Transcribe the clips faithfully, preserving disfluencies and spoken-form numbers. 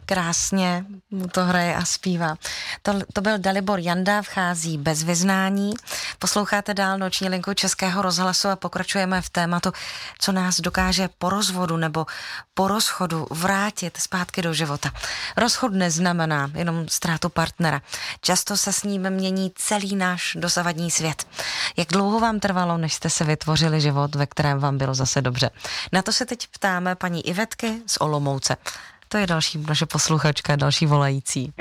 krásně mu to hraje a zpívá. To, to byl Dalibor Janda, vchází bez vyznání. Posloucháte dál noční linku Českého rozhlasu a pokračujeme v tématu, co nás dokáže po rozvodu nebo po rozchodu vrátit zpátky do života. Rozchod neznamená jenom ztrátu partnera. Často se s ním mění celý náš dosavadní svět. Jak dlouho vám trvalo, než jste se vytvořili život, ve kterém vám bylo zase dobře? Na to se teď ptáme paní Ivetky z Olomouce. To je další naše posluchačka, další volající.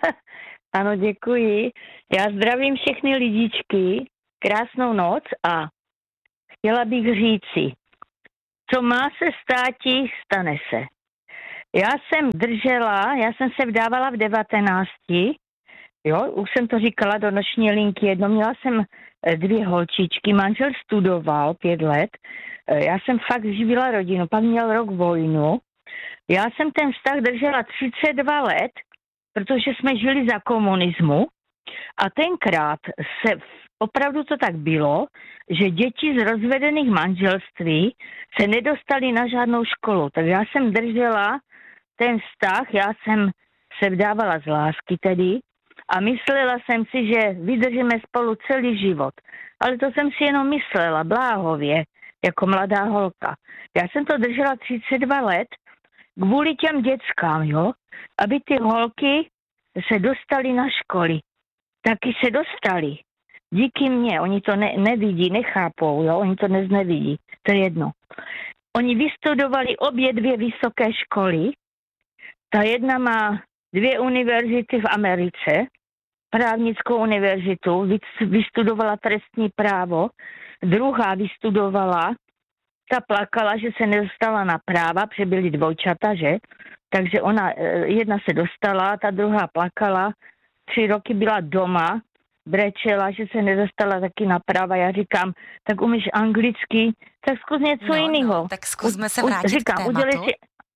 Ano, děkuji. Já zdravím všechny lidičky, krásnou noc a chtěla bych říci, co má se státi, stane se. Já jsem držela, já jsem se vdávala v devatenácti, jo, už jsem to říkala do noční linky, jedno, měla jsem dvě holčičky, manžel studoval pět let, já jsem fakt živila rodinu, pak měl rok vojnu. Já jsem ten vztah držela třicet dva let, protože jsme žili za komunismu a tenkrát se opravdu to tak bylo, že děti z rozvedených manželství se nedostaly na žádnou školu. Tak já jsem držela ten vztah, já jsem se vdávala z lásky tedy a myslela jsem si, že vydržíme spolu celý život. Ale to jsem si jenom myslela, bláhově, jako mladá holka. Já jsem to držela třicet dva let, kvůli těm dětskám, jo, aby ty holky se dostaly na školy. Taky se dostaly. Díky mně, oni to ne, nevidí, nechápou, jo, oni to dnes nevidí, to je jedno. Oni vystudovali obě dvě vysoké školy, ta jedna má dvě univerzity v Americe, právnickou univerzitu, vystudovala trestní právo, druhá vystudovala, ta plakala, že se nedostala na práva, protože byly dvojčata, že? Takže ona, jedna se dostala, ta druhá plakala, tři roky byla doma, brečela, že se nedostala taky na práva. Já říkám, tak umíš anglicky, tak zkus něco no, jiného. No, tak zkusme se vrátit říkám, k tématu. Si,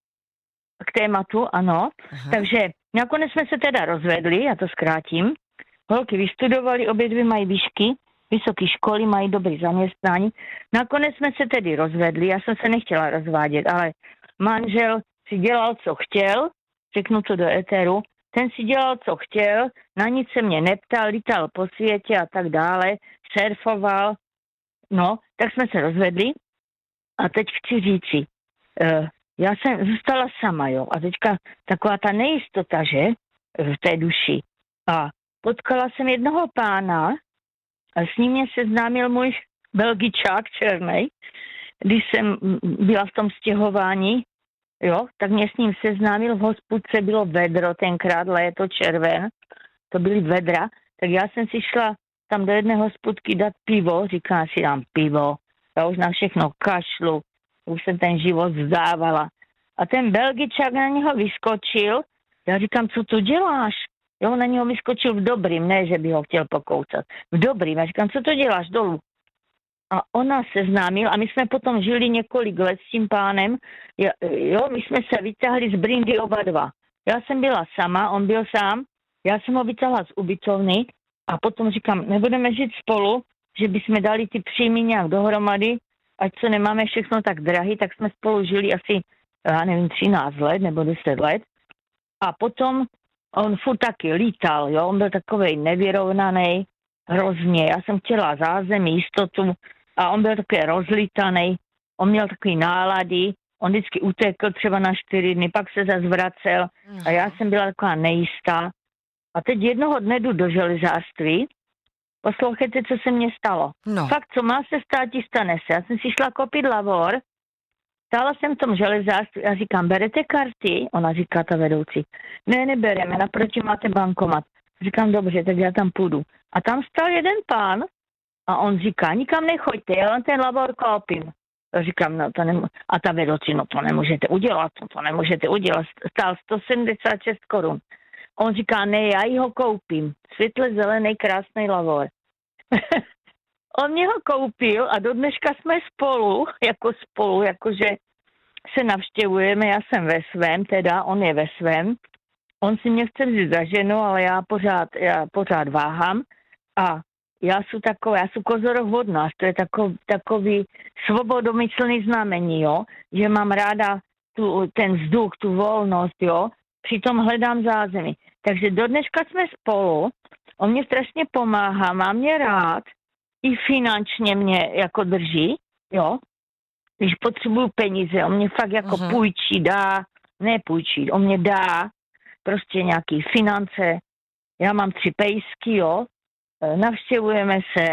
k tématu, ano. Aha. Takže nakonec jsme se teda rozvedli, já to zkrátím. Holky vystudovali, obě dvě mají výšky, vysoké školy, mají dobrý zaměstnání. Nakonec jsme se tedy rozvedli, já jsem se nechtěla rozvádět, ale manžel si dělal, co chtěl, řeknu to do éteru, ten si dělal, co chtěl, na nic se mě neptal, lítal po světě a tak dále, surfoval, no, tak jsme se rozvedli a teď chci říci, uh, já jsem zůstala sama, jo, a teďka taková ta nejistota, že, v té duši. A potkala jsem jednoho pána, a s ním mě seznámil můj Belgičák černej, když jsem byla v tom stěhování, jo, tak mě s ním seznámil, v hospůdce bylo vedro, tenkrát léto, červen, to byly vedra, tak já jsem si šla tam do jedné hospůdky dát pivo, říkám si, dám pivo, já už na všechno kašlu, už jsem ten život vzdávala. A ten Belgičák na něho vyskočil, já říkám, co tu děláš? Jo, na něho vyskočil v dobrým, ne, že by ho chtěl pokoucat. V dobrým. Já říkám, co to děláš dolů? A ona seznámil a my jsme potom žili několik let s tím pánem. Jo, my jsme se vytáhli z brindy oba dva. Já jsem byla sama, on byl sám. Já jsem ho vytáhla z ubytovny a potom říkám, nebudeme žít spolu, že bychom dali ty příjmy nějak dohromady, ať co nemáme všechno tak drahý, tak jsme spolu žili asi, já nevím, třináct let nebo deset let. A potom on furt taky lítal, jo, on byl takovej nevyrovnaný, hrozně. Já jsem chtěla zázemí, jistotu a on byl takový rozlítaný, on měl takový nálady, on vždycky utekl třeba na čtyři dny, pak se zase vracel a já jsem byla taková nejistá. A teď jednoho dne jdu do železářství, poslouchejte, co se mně stalo. No. Fakt, co má se stát, stane se. Já jsem si šla kopit lavor, stála jsem v tom železářství a říkám, berete karty? Ona říká, ta vedoucí, ne, nebereme, naproti máte bankomat. Říkám, dobře, tak já tam půjdu. A tam stál jeden pán a on říká, nikam nechoďte, já vám ten lavor koupím. Já říkám, no to nemů- a ta vedoucí, no to nemůžete udělat, to, to nemůžete udělat, stál sto sedmdesát šest korun. On říká, ne, já ji ho koupím. Světle zelený, krásný lavor. On mě ho koupil a do dneška jsme spolu, jako spolu, jakože se navštěvujeme, já jsem ve svém, teda on je ve svém. On si mě chce vzít za ženu, ale já pořád, já pořád váhám a já jsem taková, já jsem kozoroch od nás, to je takový, takový svobodomyslný znamení, jo, že mám ráda tu, ten vzduch, tu volnost, jo, přitom hledám zázemí. Takže do dneška jsme spolu, on mě strašně pomáhá, má mě rád, i finančně mě jako drží, jo. Když potřebuju peníze, on mě fakt jako uh-huh. půjčí, dá, ne půjčí, on mě dá prostě nějaký finance. Já mám tři pejsky, jo, navštěvujeme se,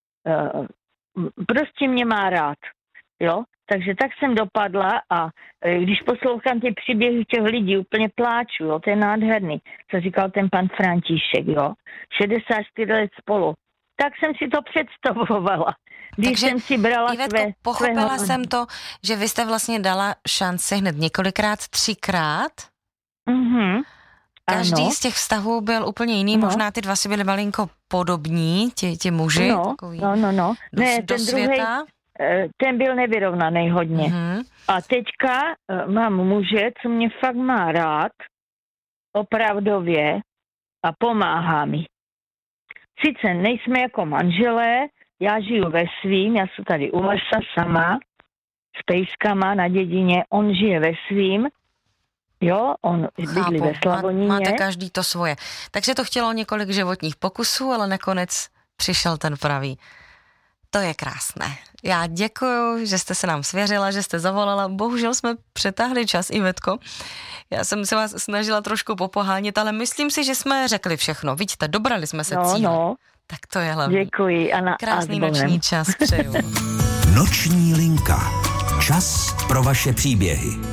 prostě mě má rád, jo. Takže tak jsem dopadla a když poslouchám ty příběhy těch lidí, úplně pláču, jo, to je nádherný, co říkal ten pan František, jo. šedesát čtyři let spolu. Tak jsem si to představovala. Když Takže, jsem si brala Ivetko, své... pochopila svého... jsem to, že vy jste vlastně dala šanci hned několikrát, třikrát. Mhm. Každý ano. z těch vztahů byl úplně jiný, no. Možná ty dva si byli malinko podobní, ti, ti muži. No, takový no, no, no. Do, ne, do ten světa. druhej, ten byl nevyrovnaný hodně. Mm-hmm. A teďka mám muže, co mě fakt má rád, opravdově, a pomáhá mi. Sice nejsme jako manželé, já žiju ve svým, já jsem tady u lesa sama, s pejskama na dědině, on žije ve svým, jo, on bydlí ve Slavoníně. Máte každý to svoje. Takže to chtělo několik životních pokusů, ale nakonec přišel ten pravý. To je krásné. Já děkuju, že jste se nám svěřila, že jste zavolala. Bohužel jsme přetáhli čas, Ivetko. Já jsem se vás snažila trošku popohánět, ale myslím si, že jsme řekli všechno. Vidíte, dobrali jsme se no, cíle. No. Tak to je hlavní. Děkuji. A krásný noční čas přeju. Noční linka. Čas pro vaše příběhy.